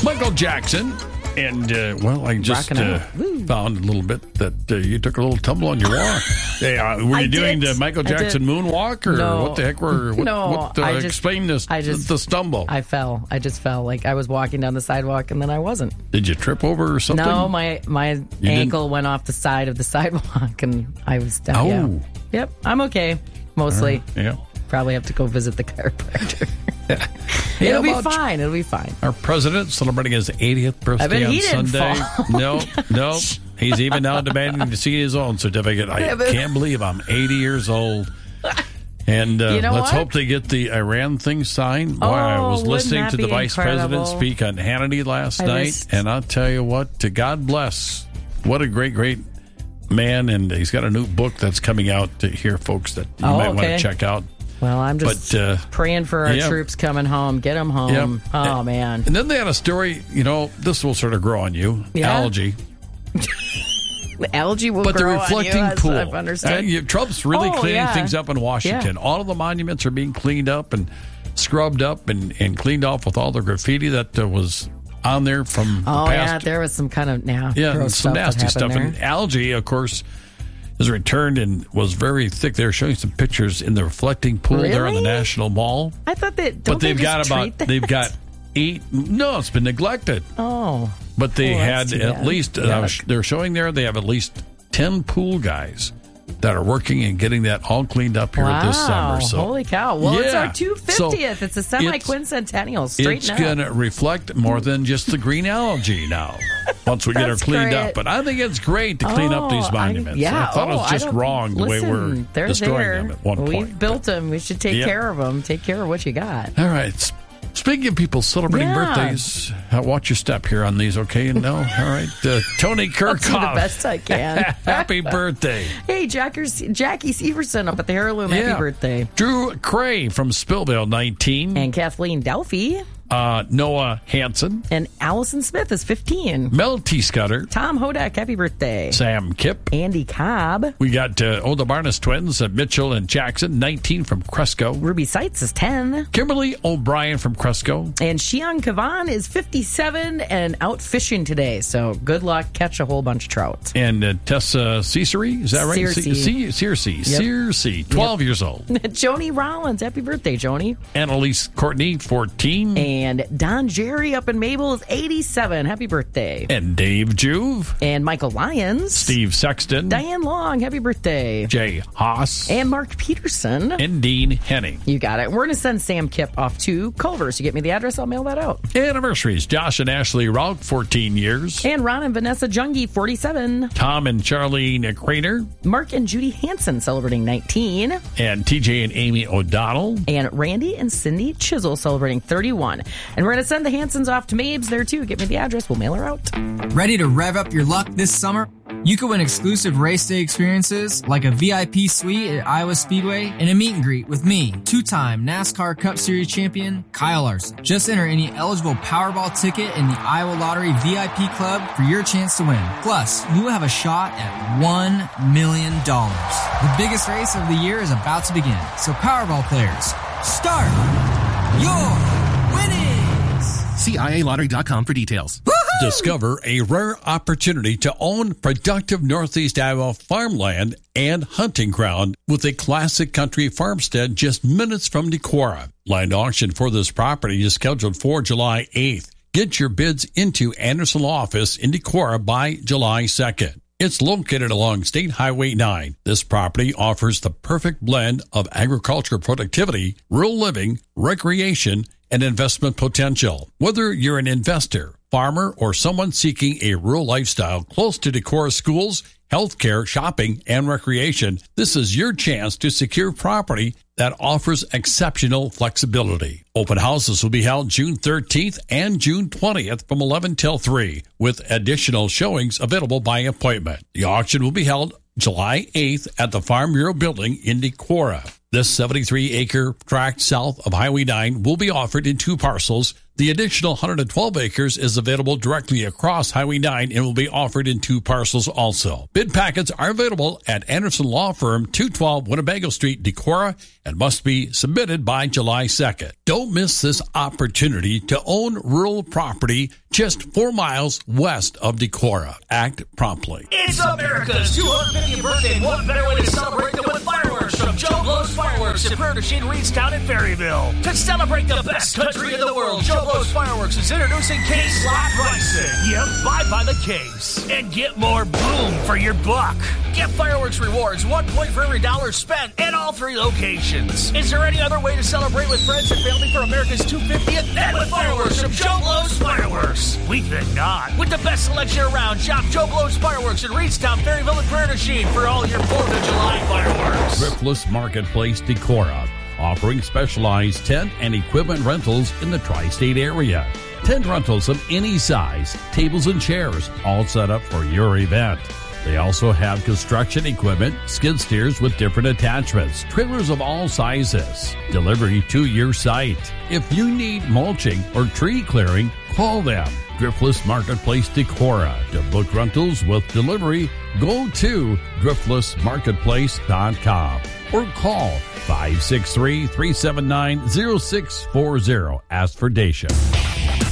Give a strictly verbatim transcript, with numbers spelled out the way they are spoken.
Michael Jackson. And, uh, well, I just uh, found a little bit that uh, you took a little tumble on your walk. Hey, uh, were you I doing did. the Michael Jackson moonwalk? Or No. what the heck were, what, No, what, uh, I just- explain this, I just- the stumble. I fell. I just fell. Like I was walking down the sidewalk and then I wasn't. Did you trip over or something? No, my my You ankle didn't? went off the side of the sidewalk and I was down. Oh. Yeah. Yep, I'm okay. Mostly. Yeah. Probably have to go visit the chiropractor. Hey, It'll be how about fine. It'll be fine. Our president celebrating his eightieth birthday I bet on he didn't Sunday. fall. No, no. He's even now demanding to see his own certificate. I Yeah, but- can't believe I'm eighty years old. And uh, You know let's what? hope they get the Iran thing signed. Boy, I Oh, was wouldn't listening that to the be vice incredible? president speak on Hannity last I night, missed- and I'll tell you what, to God bless. What a great, great man. And he's got a new book that's coming out to here, folks, that you Oh, might want okay. to check out. Well, I'm just But, uh, praying for our yeah. troops coming home. Get them home. Yep. Oh, man. And then they had a story, you know, this will sort of grow on you. Yeah. Algae. The algae will But the grow reflecting on you, as pool. I've understood. Uh, you- Trump's really Oh, cleaning yeah. things up in Washington. Yeah. All of the monuments are being cleaned up and scrubbed up and, and cleaned off with all the graffiti that uh, was on there from Oh, the yeah, past. there was some kind of yeah, yeah, gross some stuff that nasty stuff. happened And there. algae, of course, is returned and was very thick. They're showing some pictures in the reflecting pool there on the Really? National Mall. I thought that. Don't But they've they just got treat about that? they've got eight. No, it's been neglected. Oh, But they Oh, had that's too at bad. least, uh, Yuck. they're showing there, they have at least ten pool guys that are working and getting that all cleaned up here wow! this summer. So Holy cow! Well, it's Yeah. our two fiftieth. So it's a semi-quincentennial. it's Straighten up. going to reflect more than just the green algae now once we get her That's cleaned great. up. But I think it's great to clean up these Oh, I- monuments. yeah. I thought it Oh, was I just don't- wrong the way we're listen, they're destroying there. them at one We've point. built them. We should take Yep. care of them. Take care of what you got. All right. Speaking of people celebrating Yeah. birthdays, uh, watch your step here on these, okay? No? All right. Uh, Tony I'll do the Kirkhoff. best I can. Happy birthday. Hey, Jackers, Jackie Severson up at the Heirloom. Yeah. Happy birthday. Drew Cray from Spillville, nineteen. And Kathleen Delphi. Uh, Noah Hansen. And Allison Smith is fifteen. Mel T. Scudder. Tom Hodak, happy birthday. Sam Kipp. Andy Cobb. We got uh, Oda Barnes twins, uh, Mitchell and Jackson, nineteen from Cresco. Ruby Seitz is ten. Kimberly O'Brien from Cresco. And Xiang Kavan is fifty-seven and out fishing today. So good luck. Catch a whole bunch of trout. And uh, Tessa Cesare, is that right? Searcy. C- Circe. Circe, twelve years old. Joni Rollins, happy birthday, Joni. Annalise Courtney, fourteen. And Don Jerry up in Mabel is eighty-seven. Happy birthday. And Dave Juve. And Michael Lyons. Steve Sexton. Diane Long, happy birthday. Jay Haas. And Mark Peterson. And Dean Henning. You got it. We're going to send Sam Kipp off to Culver's. You get me the address, I'll mail that out. Anniversaries. Josh and Ashley Rauch, fourteen years. And Ron and Vanessa Jungi, forty-seven. Tom and Charlene Craner. Mark and Judy Hansen celebrating nineteen. And T J and Amy O'Donnell. And Randy and Cindy Chisel celebrating thirty-one. And we're going to send the Hansons off to Mabes there too. Get me the address, we'll mail her out. Ready to rev up your luck this summer? You can win exclusive race day experiences like a V I P suite at Iowa Speedway and a meet and greet with me, two-time NASCAR Cup Series champion Kyle Larson. Just enter any eligible Powerball ticket in the Iowa Lottery V I P Club for your chance to win. Plus, you will have a shot at one million dollars. The biggest race of the year is about to begin. So Powerball players, start your winnings! See I A lottery dot com for details. Discover a rare opportunity to own productive Northeast Iowa farmland and hunting ground with a classic country farmstead just minutes from Decorah. Land auction for this property is scheduled for July eighth. Get your bids into Anderson Law Office in Decorah by July second. It's located along State Highway nine. This property offers the perfect blend of agricultural productivity, rural living, recreation, and investment potential. Whether you're an investor, farmer, or someone seeking a rural lifestyle close to Decorah schools, healthcare, shopping, and recreation, this is your chance to secure property that offers exceptional flexibility. Open houses will be held June thirteenth and June twentieth from eleven till three, with additional showings available by appointment. The auction will be held July eighth at the Farm Bureau Building in Decorah. This seventy-three acre tract south of Highway nine will be offered in two parcels, The additional one hundred twelve acres is available directly across Highway nine and will be offered in two parcels also. Bid packets are available at Anderson Law Firm, two twelve Winnebago Street, Decorah, and must be submitted by July second. Don't miss this opportunity to own rural property just four miles west of Decorah. Act promptly. It's America's two hundred fiftieth birthday, and what better way to celebrate than with fireworks from Joe Blow's Fireworks in Prairie du Chien, Reedstown, and Ferryville. To celebrate the best country in the world, Joe Blow's Fireworks is introducing case slot pricing. Yep, buy by the case and get more boom for your buck. Get fireworks rewards, one point for every dollar spent at all three locations. Is there any other way to celebrate with friends and family for America's two hundred fiftieth and with fireworks from Joe Blow's Fireworks? We think not. With the best selection around, shop Joe Blow's Fireworks in Reedstown, Ferryville, and Prairie du Chien for all your fourth of July fireworks. Thriftless Marketplace, Decorah, offering specialized tent and equipment rentals in the tri-state area. Tent rentals of any size, tables and chairs, all set up for your event. They also have construction equipment, skid steers with different attachments, trailers of all sizes, delivery to your site. If you need mulching or tree clearing, call them. Thriftless Marketplace, Decorah. To book rentals with delivery, go to thriftless marketplace dot com or call five six three, three seven nine, zero six four zero. Ask for Dacia.